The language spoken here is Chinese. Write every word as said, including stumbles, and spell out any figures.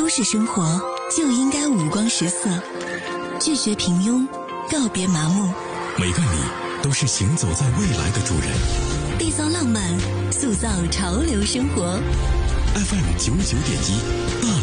市生活就应该五光十色，拒绝平庸，告别麻木。 每个你都是行走在未来的主人。 缔造浪漫，塑造潮流生活。 F M 九九点一。